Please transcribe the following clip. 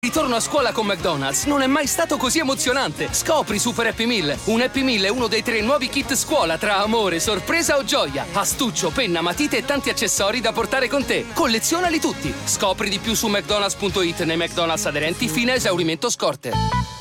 Ritorno a scuola con McDonald's non è mai stato così emozionante. Scopri Super Happy Meal. Un Happy Meal è uno dei 3 nuovi kit scuola tra amore, sorpresa o gioia. Astuccio, penna, matite e tanti accessori da portare con te. Collezionali tutti. Scopri di più su mcdonalds.it nei McDonald's aderenti fino a esaurimento scorte.